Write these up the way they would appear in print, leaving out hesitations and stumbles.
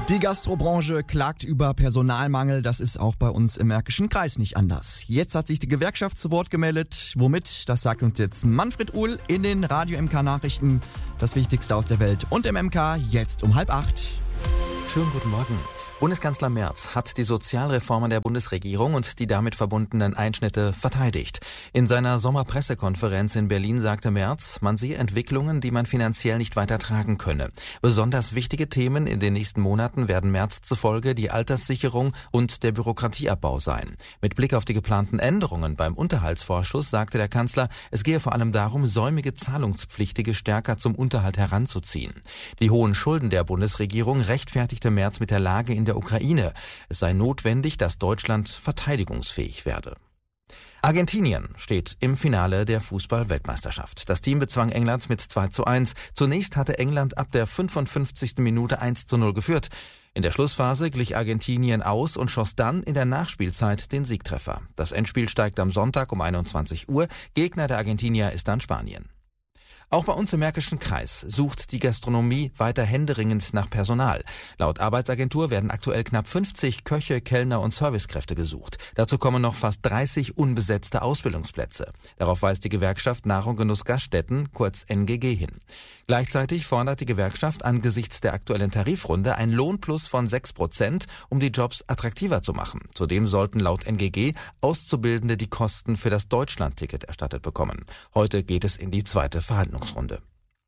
Die Gastrobranche klagt über Personalmangel. Das ist auch bei uns im Märkischen Kreis nicht anders. Jetzt hat sich die Gewerkschaft zu Wort gemeldet. Womit? Das sagt uns jetzt Manfred Uhl in den Radio MK Nachrichten. Das Wichtigste aus der Welt und im MK jetzt um 7:30. Schönen guten Morgen. Bundeskanzler Merz hat die Sozialreformen der Bundesregierung und die damit verbundenen Einschnitte verteidigt. In seiner Sommerpressekonferenz in Berlin sagte Merz, man sehe Entwicklungen, die man finanziell nicht weiter tragen könne. Besonders wichtige Themen in den nächsten Monaten werden Merz zufolge die Alterssicherung und der Bürokratieabbau sein. Mit Blick auf die geplanten Änderungen beim Unterhaltsvorschuss sagte der Kanzler, es gehe vor allem darum, säumige Zahlungspflichtige stärker zum Unterhalt heranzuziehen. Die hohen Schulden der Bundesregierung rechtfertigte Merz mit der Lage in der Ukraine. Es sei notwendig, dass Deutschland verteidigungsfähig werde. Argentinien steht im Finale der Fußball-Weltmeisterschaft. Das Team bezwang England mit 2:1. Zunächst hatte England ab der 55. Minute 1:0 geführt. In der Schlussphase glich Argentinien aus und schoss dann in der Nachspielzeit den Siegtreffer. Das Endspiel steigt am Sonntag um 21 Uhr. Gegner der Argentinier ist dann Spanien. Auch bei uns im Märkischen Kreis sucht die Gastronomie weiter händeringend nach Personal. Laut Arbeitsagentur werden aktuell knapp 50 Köche, Kellner und Servicekräfte gesucht. Dazu kommen noch fast 30 unbesetzte Ausbildungsplätze. Darauf weist die Gewerkschaft Nahrung Genuss Gaststätten, kurz NGG, hin. Gleichzeitig fordert die Gewerkschaft angesichts der aktuellen Tarifrunde ein Lohnplus von 6%, um die Jobs attraktiver zu machen. Zudem sollten laut NGG Auszubildende die Kosten für das Deutschlandticket erstattet bekommen. Heute geht es in die zweite Verhandlungsrunde.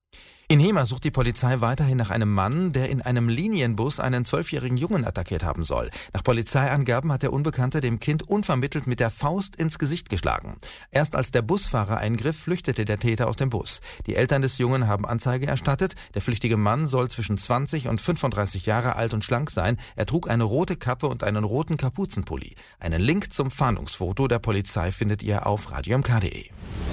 In Hemer sucht die Polizei weiterhin nach einem Mann, der in einem Linienbus einen 12-jährigen Jungen attackiert haben soll. Nach Polizeiangaben hat der Unbekannte dem Kind unvermittelt mit der Faust ins Gesicht geschlagen. Erst als der Busfahrer eingriff, flüchtete der Täter aus dem Bus. Die Eltern des Jungen haben Anzeige erstattet. Der flüchtige Mann soll zwischen 20 und 35 Jahre alt und schlank sein. Er trug eine rote Kappe und einen roten Kapuzenpulli. Einen Link zum Fahndungsfoto der Polizei findet ihr auf radiomk.de.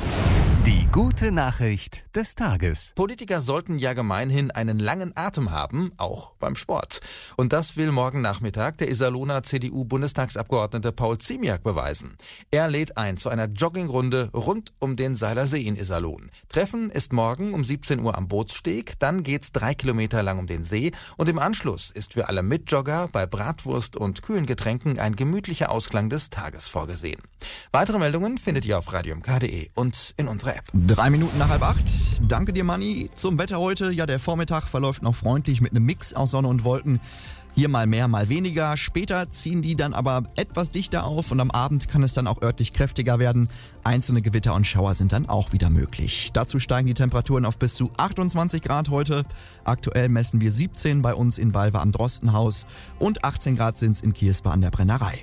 Die gute Nachricht des Tages. Politiker sollten ja gemeinhin einen langen Atem haben, auch beim Sport. Und das will morgen Nachmittag der Iserlohner CDU-Bundestagsabgeordnete Paul Ziemiak beweisen. Er lädt ein zu einer Joggingrunde rund um den Seiler See in Iserlohn. Treffen ist morgen um 17 Uhr am Bootssteg, dann geht's 3 Kilometer lang um den See und im Anschluss ist für alle Mitjogger bei Bratwurst und kühlen Getränken ein gemütlicher Ausklang des Tages vorgesehen. Weitere Meldungen findet ihr auf radiomk.de und in unserer App. 3 Minuten nach 7:30. Danke dir, Manni. Zum Wetter heute. Ja, der Vormittag verläuft noch freundlich mit einem Mix aus Sonne und Wolken. Hier mal mehr, mal weniger. Später ziehen die dann aber etwas dichter auf und am Abend kann es dann auch örtlich kräftiger werden. Einzelne Gewitter und Schauer sind dann auch wieder möglich. Dazu steigen die Temperaturen auf bis zu 28 Grad heute. Aktuell messen wir 17 bei uns in Balve am Drostenhaus und 18 Grad sind es in Kierspa an der Brennerei.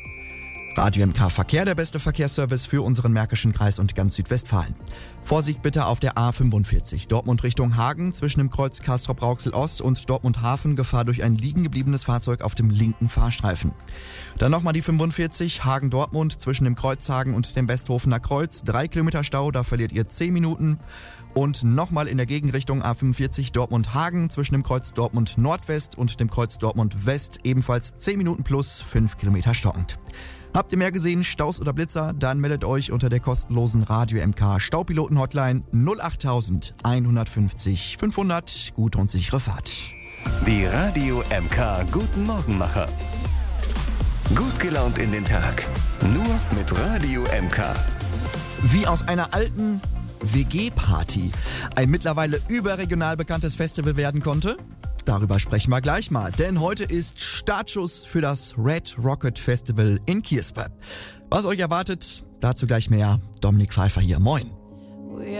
Radio MK Verkehr, der beste Verkehrsservice für unseren Märkischen Kreis und ganz Südwestfalen. Vorsicht bitte auf der A45, Dortmund Richtung Hagen, zwischen dem Kreuz Castrop-Rauxel Ost und Dortmund Hafen, Gefahr durch ein liegen gebliebenes Fahrzeug auf dem linken Fahrstreifen. Dann nochmal die 45, Hagen-Dortmund, zwischen dem Kreuz Hagen und dem Westhofener Kreuz, 3 Kilometer Stau, da verliert ihr 10 Minuten. Und nochmal in der Gegenrichtung A45 Dortmund-Hagen, zwischen dem Kreuz Dortmund Nordwest und dem Kreuz Dortmund West, ebenfalls 10 Minuten plus 5 Kilometer stockend. Habt ihr mehr gesehen, Staus oder Blitzer? Dann meldet euch unter der kostenlosen Radio MK Staupiloten-Hotline 08000 150 500. Gute und sichere Fahrt. Die Radio MK Guten Morgenmacher. Gut gelaunt in den Tag. Nur mit Radio MK. Wie aus einer alten WG-Party ein mittlerweile überregional bekanntes Festival werden konnte? Darüber sprechen wir gleich mal, denn heute ist Startschuss für das Red Rocket Festival in Kierspa. Was euch erwartet, dazu gleich mehr. Dominik Pfeiffer hier, moin.